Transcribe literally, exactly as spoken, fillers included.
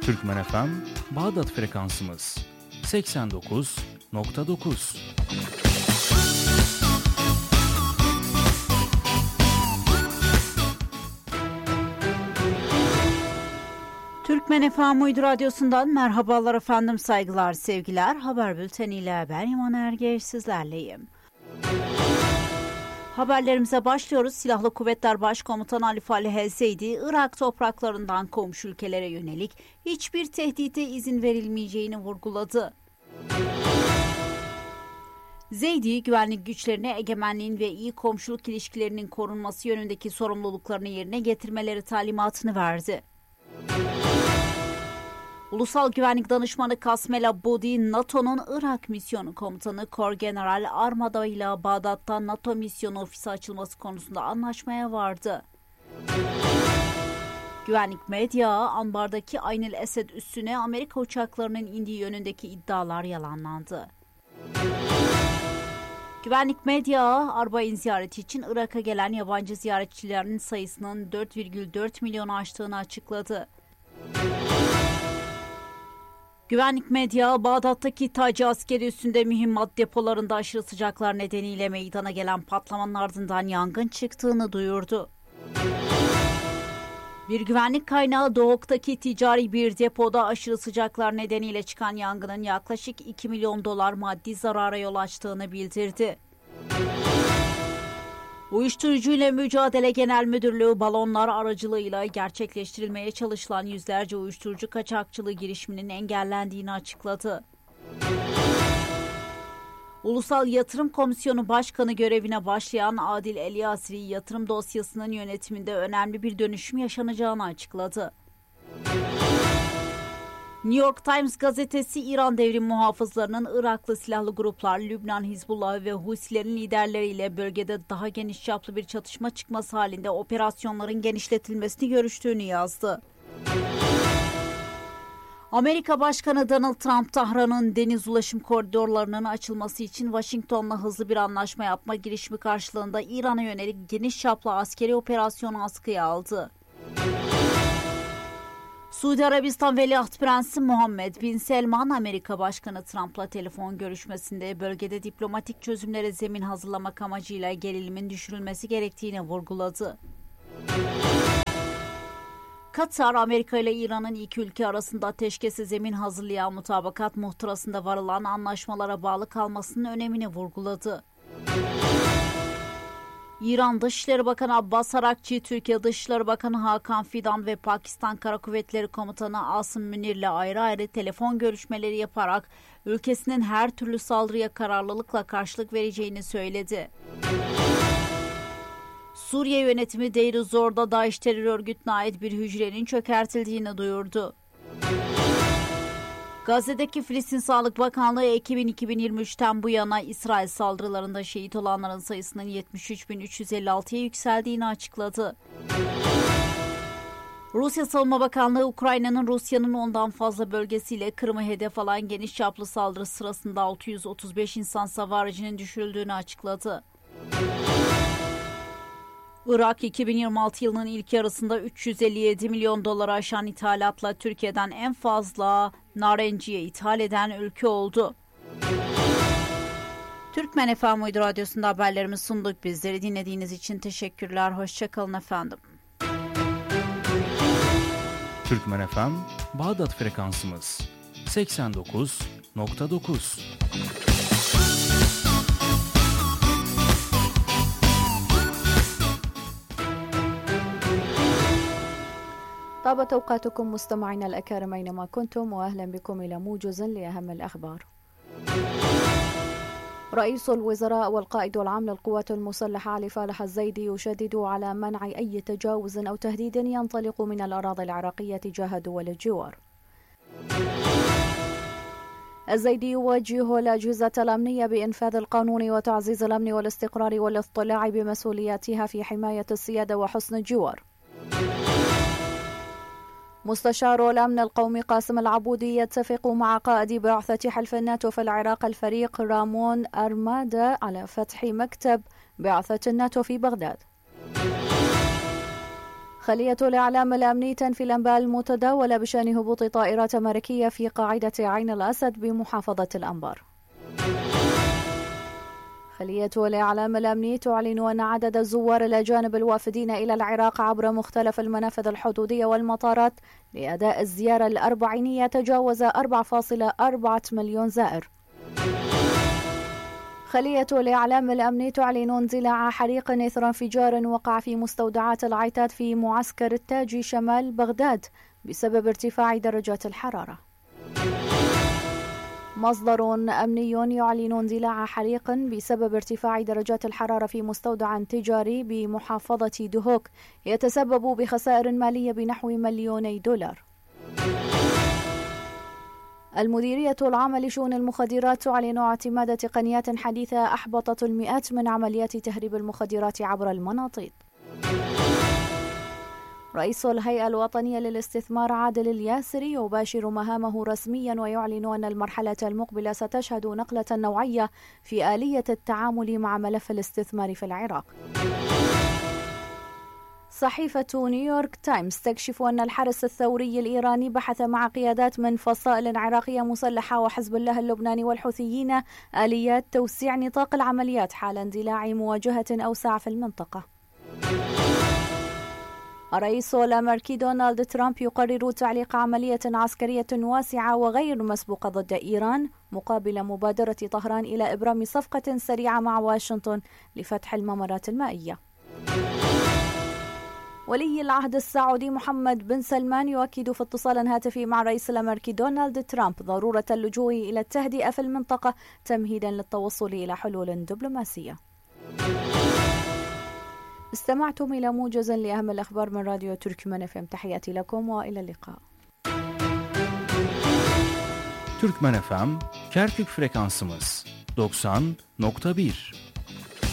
Türkmen F M, Bağdat frekansımız seksen dokuz nokta dokuz. Türkmen F M Uydu Radyosu'ndan merhabalar efendim, saygılar, sevgiler. Haber bülteniyle ben İman Ergeç sizlerleyim. Haberlerimize başlıyoruz. Silahlı Kuvvetler Başkomutanı Ali Falih El-Zeydi, Irak topraklarından komşu ülkelere yönelik hiçbir tehdite izin verilmeyeceğini vurguladı. Zeydi, güvenlik güçlerine egemenliğin ve iyi komşuluk ilişkilerinin korunması yönündeki sorumluluklarını yerine getirmeleri talimatını verdi. Ulusal Güvenlik Danışmanı Kasem Abbudi, NATO'nun Irak Misyonu Komutanı Korgeneral Armada ile Bağdat'ta NATO misyonu ofisi açılması konusunda anlaşmaya vardı. Güvenlik medya, Anbar'daki Aynel Esed üssüne Amerika uçaklarının indiği yönündeki iddialar yalanlandı. Güvenlik medya, Arbain ziyareti için Irak'a gelen yabancı ziyaretçilerin sayısının dört virgül dört milyonu aştığını açıkladı. Güvenlik medya, Bağdat'taki Taci askeri üssünde mühimmat depolarında aşırı sıcaklar nedeniyle meydana gelen patlamanın ardından yangın çıktığını duyurdu. Bir güvenlik kaynağı, Doğuk'taki ticari bir depoda aşırı sıcaklar nedeniyle çıkan yangının yaklaşık iki milyon dolar maddi zarara yol açtığını bildirdi. Uyuşturucuyla Mücadele Genel Müdürlüğü, balonlar aracılığıyla gerçekleştirilmeye çalışılan yüzlerce uyuşturucu kaçakçılığı girişiminin engellendiğini açıkladı. Ulusal Yatırım Komisyonu Başkanı görevine başlayan Adil El-Yasri, yatırım dosyasının yönetiminde önemli bir dönüşüm yaşanacağını açıkladı. New York Times gazetesi, İran devrim muhafızlarının Iraklı silahlı gruplar, Lübnan Hizbullah ve Husilerin liderleriyle bölgede daha geniş çaplı bir çatışma çıkması halinde operasyonların genişletilmesini görüştüğünü yazdı. Amerika Başkanı Donald Trump, Tahran'ın deniz ulaşım koridorlarının açılması için Washington'la hızlı bir anlaşma yapma girişimi karşılığında İran'a yönelik geniş çaplı askeri operasyonu askıya aldı. Suudi Arabistan Veliaht Prensi Muhammed Bin Selman, Amerika Başkanı Trump'la telefon görüşmesinde bölgede diplomatik çözümlere zemin hazırlamak amacıyla gerilimin düşürülmesi gerektiğini vurguladı. Katar, Amerika ile İran'ın iki ülke arasında ateşkese zemin hazırlayan mutabakat muhtırasında varılan anlaşmalara bağlı kalmasının önemini vurguladı. İran Dışişleri Bakanı Abbas Arakçı, Türkiye Dışişleri Bakanı Hakan Fidan ve Pakistan Kara Kuvvetleri Komutanı Asım Münir ile ayrı ayrı telefon görüşmeleri yaparak ülkesinin her türlü saldırıya kararlılıkla karşılık vereceğini söyledi. Suriye yönetimi Deir ez-Zor'da DAEŞ terör örgütüne ait bir hücrenin çökertildiğini duyurdu. Gazze'deki Filistin Sağlık Bakanlığı, Ekim iki bin yirmi üçten bu yana İsrail saldırılarında şehit olanların sayısının yetmiş üç bin üç yüz elli altıya yükseldiğini açıkladı. Rusya Savunma Bakanlığı, Ukrayna'nın Rusya'nın ondan fazla bölgesiyle Kırım'ı hedef alan geniş çaplı saldırı sırasında altı yüz otuz beş insan hava aracının düşürüldüğünü açıkladı. Irak, iki bin yirmi altı yılının ilk yarısında üç yüz elli yedi milyon dolara aşan ithalatla Türkiye'den en fazla narenciye ithal eden ülke oldu. Türkmen F M Uydu Radyosu'nda haberlerimizi sunduk. Bizleri dinlediğiniz için teşekkürler. Hoşçakalın efendim. Türkmen F M, Bağdat frekansımız seksen dokuz nokta dokuz. طابت أوقاتكم مستمعينا الأكارم أينما كنتم، وأهلا بكم إلى موجز لأهم الأخبار. رئيس الوزراء والقائد العام للقوات المسلحة علي فالح الزيدي يشدد على منع أي تجاوز أو تهديد ينطلق من الأراضي العراقية تجاه دول الجوار. الزيدي يوجه الأجهزة الأمنية بإنفاذ القانون وتعزيز الأمن والاستقرار والاطلاع بمسؤولياتها في حماية السيادة وحسن الجوار. مستشار الأمن القومي قاسم العبودي يتفق مع قائد بعثة حلف الناتو في العراق الفريق رامون أرمادا على فتح مكتب بعثة الناتو في بغداد. خلية الإعلام الأمني تنفي الأنباء المتداولة بشأن هبوط طائرات أمريكية في قاعدة عين الأسد بمحافظة الأنبار. خلية الإعلام الأمني تعلن أن عدد الزوار الأجانب الوافدين إلى العراق عبر مختلف المنافذ الحدودية والمطارات لأداء الزيارة الأربعينية تجاوز أربعة فاصلة أربعة مليون زائر. خلية الإعلام الأمني تعلن اندلاع حريق إثر انفجار وقع في مستودعات العتاد في معسكر التاجي شمال بغداد بسبب ارتفاع درجات الحرارة. مصدر أمني يعلن اندلاع حريق بسبب ارتفاع درجات الحرارة في مستودع تجاري بمحافظة دهوك يتسبب بخسائر مالية بنحو مليوني دولار. المديرية العامة لشؤون المخدرات تعلن اعتماد تقنيات حديثة أحبطت المئات من عمليات تهريب المخدرات عبر المناطيد. رئيس الهيئة الوطنية للاستثمار عادل الياسري يباشر مهامه رسميا ويعلن أن المرحلة المقبلة ستشهد نقلة نوعية في آلية التعامل مع ملف الاستثمار في العراق. صحيفة نيويورك تايمز تكشف أن الحرس الثوري الإيراني بحث مع قيادات من فصائل عراقية مسلحة وحزب الله اللبناني والحوثيين آليات توسيع نطاق العمليات حال اندلاع مواجهة أوسع في المنطقة. الرئيس الأمريكي دونالد ترامب يقرر تعليق عملية عسكرية واسعة وغير مسبوقة ضد إيران مقابل مبادرة طهران إلى إبرام صفقة سريعة مع واشنطن لفتح الممرات المائية. ولي العهد السعودي محمد بن سلمان يؤكد في اتصال هاتفي مع الرئيس الأمريكي دونالد ترامب ضرورة اللجوء إلى التهدئة في المنطقة تمهيدا للتوصل إلى حلول دبلوماسية. استمعتم إلى موجز لأهم الأخبار من راديو تركمان اف ام. تحياتي لكم وإلى اللقاء. Türkmen F M Kerkük frekansımız doksan nokta bir.